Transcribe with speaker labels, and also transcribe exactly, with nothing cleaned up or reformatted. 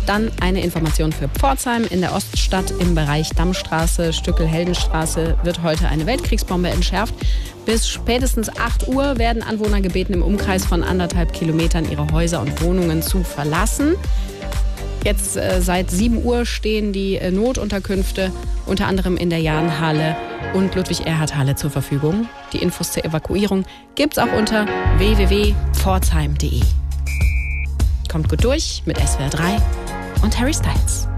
Speaker 1: Dann eine Information für Pforzheim. In der Oststadt im Bereich Dammstraße, Stückel-Heldenstraße wird heute eine Weltkriegsbombe entschärft. Bis spätestens acht Uhr werden Anwohner gebeten, im Umkreis von anderthalb Kilometern ihre Häuser und Wohnungen zu verlassen. Jetzt äh, seit sieben Uhr stehen die äh, Notunterkünfte unter anderem in der Jahnhalle und Ludwig-Erhard-Halle zur Verfügung. Die Infos zur Evakuierung gibt's auch unter w w w punkt pforzheim punkt de. Kommt gut durch mit S W R drei und Harry Styles.